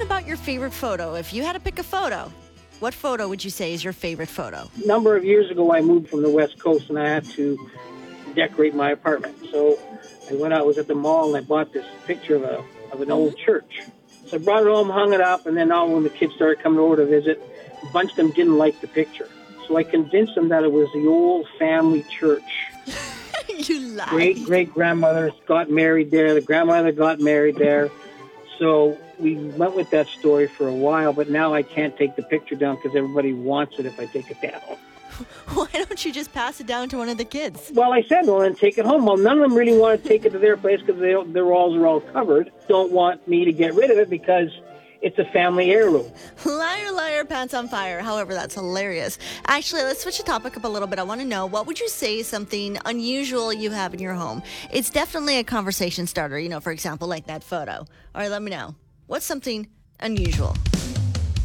something about your favorite photo. If you had to pick a photo, what photo would you say is your favorite photo? A number of years ago, I moved from the West Coast, and I had to decorate my apartment. So I was at the mall, and I bought this picture of an old church. So I brought it home, hung it up, and then when the kids started coming over to visit, a bunch of them didn't like the picture. So I convinced them that it was the old family church. You lied. Great-great-grandmother got married there. The grandmother got married there. So we went with that story for a while, but now I can't take the picture down because everybody wants it if I take it down. Why don't you just pass it down to one of the kids? Well, I said, then take it home. Well, none of them really want to take it to their place because their walls are all covered. Don't want me to get rid of it because it's a family heirloom. Liar, liar, pants on fire. However, that's hilarious. Actually, let's switch the topic up a little bit. I want to know, what would you say is something unusual you have in your home? It's definitely a conversation starter, for example, like that photo. All right, let me know. What's something unusual?